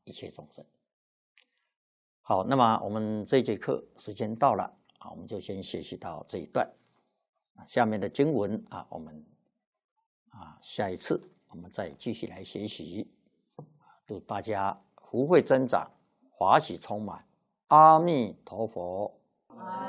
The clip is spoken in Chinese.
一切众生。好，那么我们这节课时间到了啊，我们就先学习到这一段。下面的经文啊，我们下一次我们再继续来学习。祝大家福慧增长，法喜充满。阿弥陀佛。